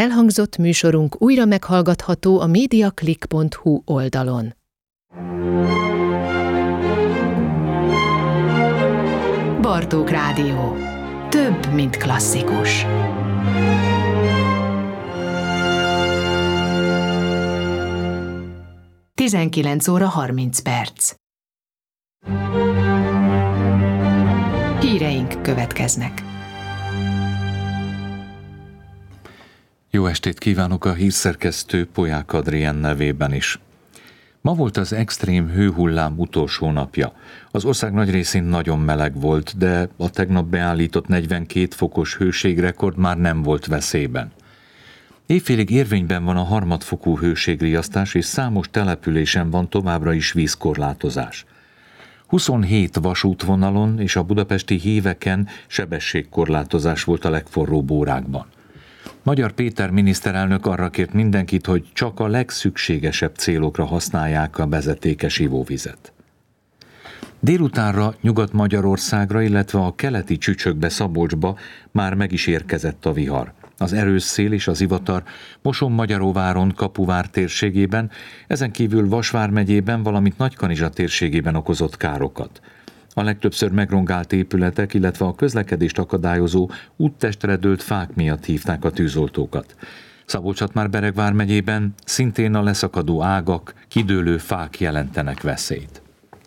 Elhangzott műsorunk újra meghallgatható a mediaclick.hu oldalon. Bartók Rádió. Több, mint klasszikus. 19:30. Híreink következnek. Jó estét kívánok a hírszerkesztő Polyák Adrien nevében is. Ma volt az extrém hőhullám utolsó napja. Az ország nagy részén nagyon meleg volt, de a tegnap beállított 42 fokos hőségrekord már nem volt veszélyben. Évfélig érvényben van a harmadfokú hőségriasztás, és számos településen van továbbra is vízkorlátozás. 27 vasútvonalon és a budapesti híveken sebességkorlátozás volt a legforróbb órákban. Magyar Péter miniszterelnök arra kért mindenkit, hogy csak a legszükségesebb célokra használják a vezetékes ivóvizet. Délutánra Nyugat-Magyarországra, illetve a keleti Csücsökbe, Szabolcsba már meg is érkezett a vihar. Az erős szél és az zivatar Moson-Magyaróváron, Kapuvár térségében, ezen kívül Vas vármegyében, valamint Nagykanizsa térségében okozott károkat. A legtöbbször megrongált épületek, illetve a közlekedést akadályozó úttestre dőlt fák miatt hívták a tűzoltókat. Szabolcs-Szatmár-Bereg vármegyében szintén a leszakadó ágak, kidőlő fák jelentenek veszélyt.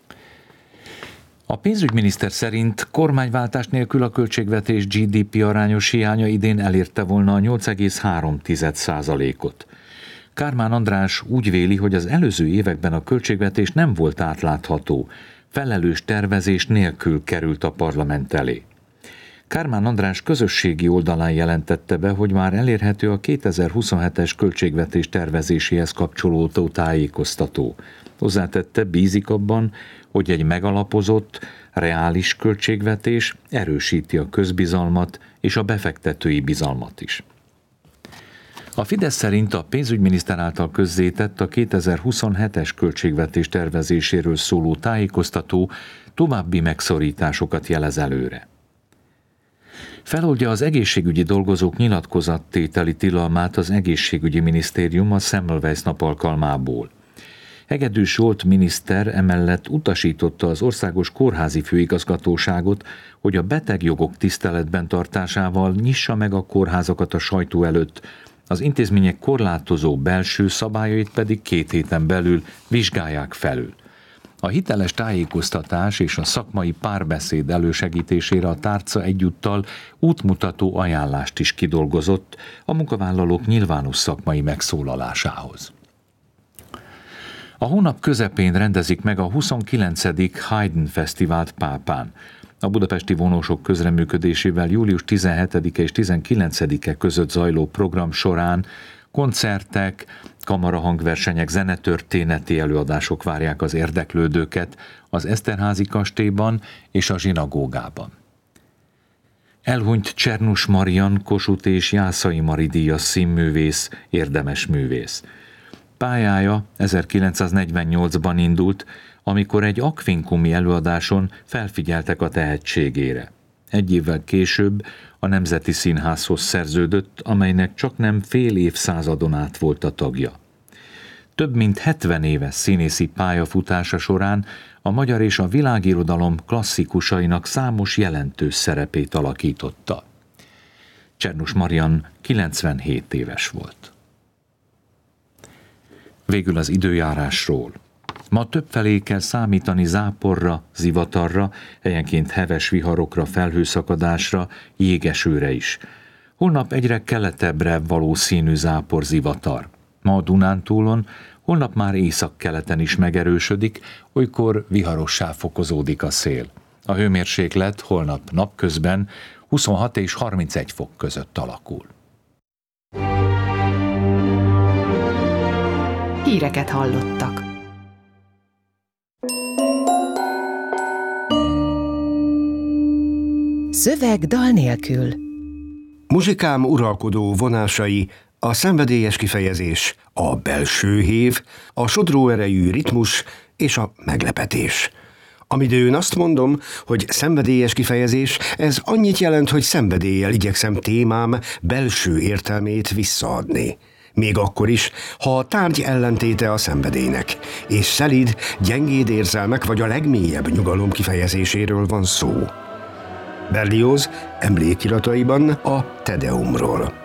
A pénzügyminiszter szerint kormányváltás nélkül a költségvetés GDP arányos hiánya idén elérte volna a 8,3%-ot. Kármán András úgy véli, hogy az előző években a költségvetés nem volt átlátható, felelős tervezés nélkül került a parlament elé. Kármán András közösségi oldalán jelentette be, hogy már elérhető a 2027-es költségvetés tervezéséhez kapcsolódó tájékoztató. Hozzátette, bízik abban, hogy egy megalapozott, reális költségvetés erősíti a közbizalmat és a befektetői bizalmat is. A Fidesz szerint a pénzügyminiszter által közzétett a 2027-es költségvetés tervezéséről szóló tájékoztató további megszorításokat jelez előre. Feloldja az egészségügyi dolgozók nyilatkozattételi tilalmát az egészségügyi minisztérium a Semmelweis nap alkalmából. Hegedűs Zsolt miniszter emellett utasította az Országos Kórházi Főigazgatóságot, hogy a betegjogok tiszteletben tartásával nyissa meg a kórházakat a sajtó előtt, az intézmények korlátozó belső szabályait pedig 2 héten belül vizsgálják felül. A hiteles tájékoztatás és a szakmai párbeszéd elősegítésére a tárca egyúttal útmutató ajánlást is kidolgozott a munkavállalók nyilvános szakmai megszólalásához. A hónap közepén rendezik meg a 29. Haydn Fesztivált Pápán. A budapesti vonósok közreműködésével július 17-e és 19-e között zajló program során koncertek, kamarahangversenyek, zenetörténeti előadások várják az érdeklődőket az Eszterházy kastélyban és a zsinagógában. Elhunyt Csernus Marian Kossuth és Jászai Mari díjas színművész, érdemes művész. Pályája 1948-ban indult, amikor egy akvinkumi előadáson felfigyeltek a tehetségére. 1 évvel később a Nemzeti Színházhoz szerződött, amelynek csaknem fél évszázadon át volt a tagja. Több mint 70 éves színészi pályafutása során a magyar és a világirodalom klasszikusainak számos jelentős szerepét alakította. Csernus Marian 97 éves volt. Végül az időjárásról. Ma többfelé kell számítani záporra, zivatarra, helyenként heves viharokra, felhőszakadásra, jégesőre is. Holnap egyre keletebbre valószínű zápor, zivatar. Ma a Dunántúlon, holnap már északkeleten is megerősödik, olykor viharossá fokozódik a szél. A hőmérséklet holnap napközben 26 és 31 fok között alakul. Híreket hallottak. Szöveg dal nélkül. Muzsikám uralkodó vonásai, a szenvedélyes kifejezés, a belső hév, a sodró erejű ritmus és a meglepetés. Amidőn azt mondom, hogy szenvedélyes kifejezés, ez annyit jelent, hogy szenvedéllyel igyekszem témám belső értelmét visszaadni. Még akkor is, ha a tárgy ellentéte a szenvedélynek, és szelíd, gyengéd érzelmek vagy a legmélyebb nyugalom kifejezéséről van szó. Berlioz emlékirataiban a Te Deumról.